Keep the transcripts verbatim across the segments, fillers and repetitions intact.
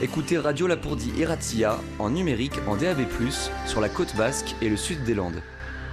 Écoutez Radio Lapourdie et Razzia en numérique en D A B plus, sur la côte basque et le sud des Landes.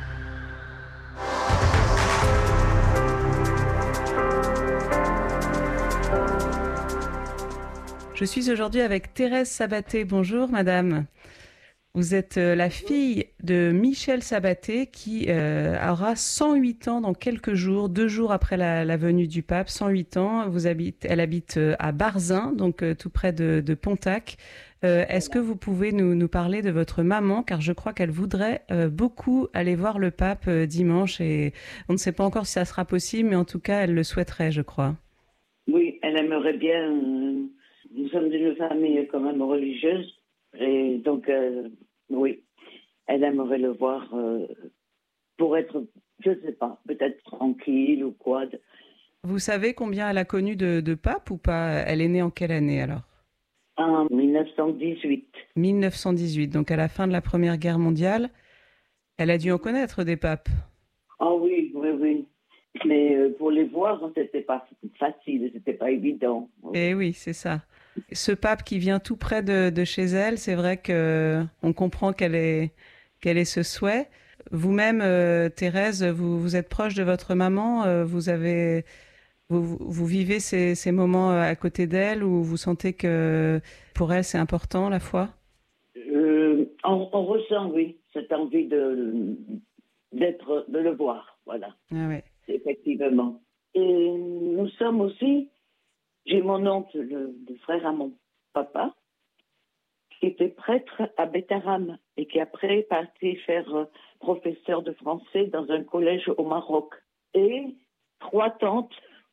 Je suis aujourd'hui avec Thérèse Sabaté. Bonjour madame. Vous êtes la fille de Michel Sabaté qui euh, aura cent huit ans dans quelques jours, deux jours après la, la venue du pape, cent huit ans. Vous habite, elle habite à Barzin, donc euh, tout près de, de Pontac. Euh, est-ce que vous pouvez nous, nous parler de votre maman, car je crois qu'elle voudrait euh, beaucoup aller voir le pape euh, dimanche et on ne sait pas encore si ça sera possible, mais en tout cas elle le souhaiterait, je crois. Oui, elle aimerait bien. Euh, nous sommes d'une famille quand même religieuse et donc euh, oui, elle aimerait le voir euh, pour être, je ne sais pas, peut-être tranquille ou quoi. Vous savez combien elle a connu de, de papes ou pas? Elle est née en quelle année alors? En mille neuf cent dix-huit. mille neuf cent dix-huit, donc à la fin de la Première Guerre mondiale. Elle a dû en connaître des papes. Ah oui, oui, oui. Mais euh, pour les voir, c'était pas facile, c'était pas évident. Eh oui, c'est ça. Ce pape qui vient tout près de, de chez elle, c'est vrai que on comprend qu'elle est, qu'elle ait ce souhait. Vous-même, euh, Thérèse, vous, vous êtes proche de votre maman. Euh, vous avez, vous, vous vivez ces, ces moments à côté d'elle où vous sentez que pour elle c'est important la foi. Euh, on, on ressent, oui, cette envie de d'être, de le voir, voilà. Ah ouais. Effectivement. Et nous sommes aussi, j'ai mon oncle, le, le frère à mon papa, qui était prêtre à Bétaram et qui après est parti faire euh, professeur de français dans un collège au Maroc. Et trois tantes,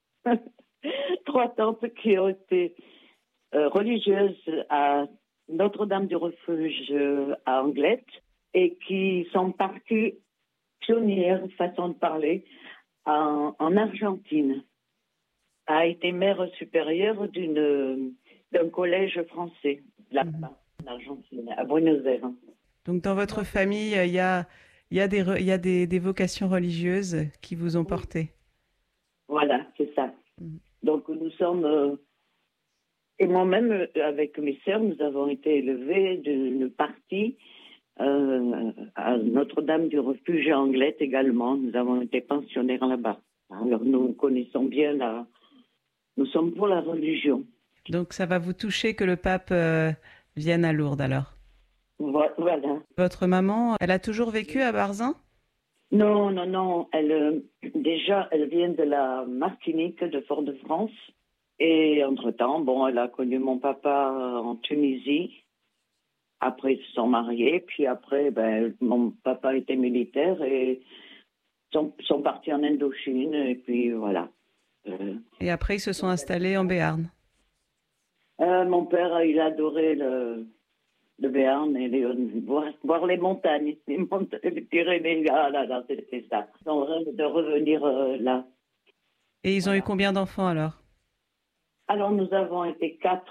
trois tantes qui ont été euh, religieuses à Notre-Dame du Refuge euh, à Anglette et qui sont parties pionnières, façon de parler, En, en Argentine, a été mère supérieure d'une, d'un collège français, là-bas, mmh. en Argentine, à Buenos Aires. Donc dans votre famille, il y a, il y a, des, il y a des, des vocations religieuses qui vous ont porté. Voilà, c'est ça. Mmh. Donc nous sommes, euh, et moi-même, avec mes sœurs, nous avons été élevés d'une partie Euh, à Notre-Dame du Refuge à Anglette également. Nous avons été pensionnaires là-bas. Alors nous connaissons bien la... Nous sommes pour la religion. Donc ça va vous toucher que le pape euh, vienne à Lourdes alors? Voilà. Votre maman, elle a toujours vécu à Barzin? Non, non, non. Elle, euh, déjà, elle vient de la Martinique, de Fort-de-France. Et entre-temps, bon, elle a connu mon papa en Tunisie. Après, ils se sont mariés, puis après, ben, mon papa était militaire et sont, sont partis en Indochine, et puis voilà. Euh, et après, ils se sont installés en Béarn. euh, Mon père, il adorait le, le Béarn et les, voir, voir les montagnes, les, montagnes, les Pyrénées, ah là là, c'était ça. Son rêve de revenir euh, là. Et ils ont voilà. eu combien d'enfants alors? Alors, nous avons été quatre.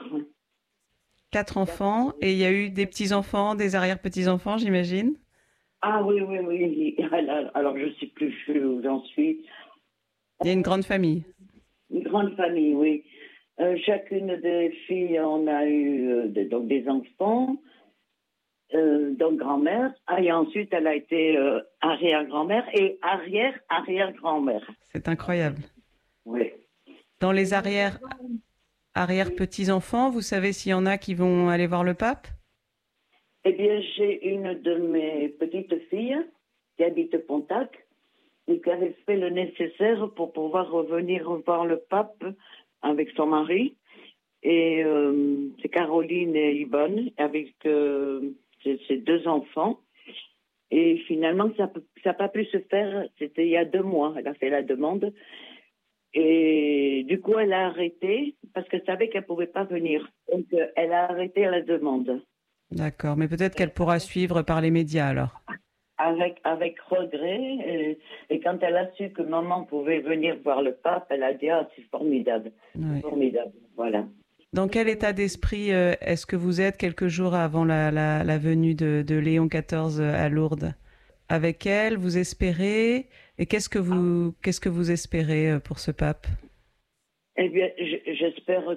Quatre enfants, et il y a eu des petits-enfants, des arrière-petits-enfants, j'imagine? Ah oui, oui, oui. Alors, je ne sais plus où j'en suis. Il y a une grande famille. Une grande famille, oui. Euh, chacune des filles, on a eu euh, de, donc des enfants, euh, donc grand-mère. Ah, et ensuite, elle a été euh, arrière-grand-mère et arrière-arrière-grand-mère. C'est incroyable. Oui. Dans les arrières... arrière-petits-enfants, vous savez s'il y en a qui vont aller voir le pape? Eh bien, j'ai une de mes petites filles qui habite Pontac et qui avait fait le nécessaire pour pouvoir revenir voir le pape avec son mari. Et euh, c'est Caroline et Yvonne avec euh, ses deux enfants. Et finalement, ça n'a pas pu se faire. C'était il y a deux mois. Elle a fait la demande. Et du coup, elle a arrêté parce qu'elle savait qu'elle ne pouvait pas venir. Donc, euh, elle a arrêté la demande. D'accord, mais peut-être qu'elle pourra suivre par les médias alors. Avec, avec regret. Et, et quand elle a su que maman pouvait venir voir le pape, elle a dit « Ah, c'est formidable, oui. formidable. » Voilà. Dans quel état d'esprit euh, est-ce que vous êtes quelques jours avant la, la, la venue de, de Léon quatorze à Lourdes? Avec elle, vous espérez? Et qu'est-ce que vous, qu'est-ce que vous espérez pour ce pape? Eh bien, j'espère que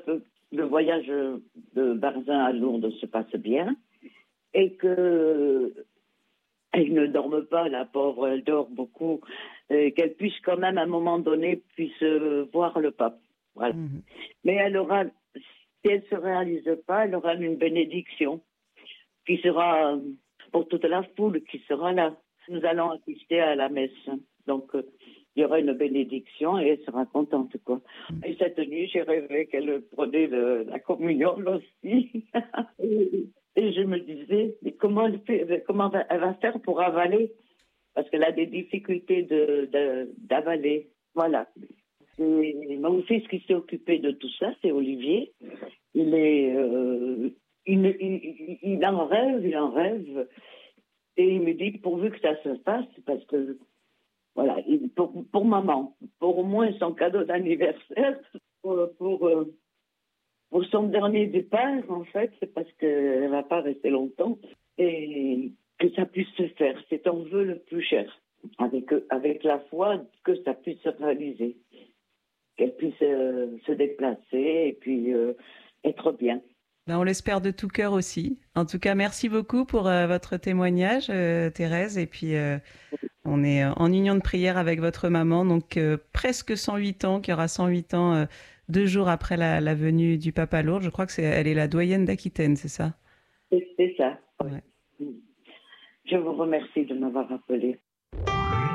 le voyage de Barzin à Lourdes se passe bien et que elle ne dorme pas, la pauvre, elle dort beaucoup, et qu'elle puisse quand même à un moment donné puisse euh, voir le pape. Voilà. Mmh. Mais elle aura, si elle ne se réalise pas, elle aura une bénédiction qui sera pour toute la foule qui sera là. Nous allons assister à la messe. Donc, euh, il y aura une bénédiction et elle sera contente, quoi. Et cette nuit, j'ai rêvé qu'elle prenait le, la communion aussi. et, et je me disais, mais comment elle fait, comment elle va faire pour avaler? Parce qu'elle a des difficultés de, de, d'avaler. Voilà. Et mon fils qui s'est occupé de tout ça, c'est Olivier. Il est, euh, il, il, il en rêve, il en rêve. Et il me dit pourvu que ça se fasse, parce que voilà, pour, pour maman, pour au moins son cadeau d'anniversaire, pour, pour, pour son dernier départ, en fait, c'est parce qu'elle ne va pas rester longtemps, et que ça puisse se faire. C'est ton vœu le plus cher, avec, avec la foi que ça puisse se réaliser, qu'elle puisse euh, se déplacer et puis euh, être bien. Ben, on l'espère de tout cœur aussi. En tout cas, merci beaucoup pour euh, votre témoignage, euh, Thérèse. Et puis, euh, on est en union de prière avec votre maman, donc euh, presque cent huit ans, qui aura cent huit ans euh, deux jours après la, la venue du pape à Lourdes. Je crois que c'est, elle est la doyenne d'Aquitaine, c'est ça? C'est, c'est ça. Ouais. Je vous remercie de m'avoir appelé.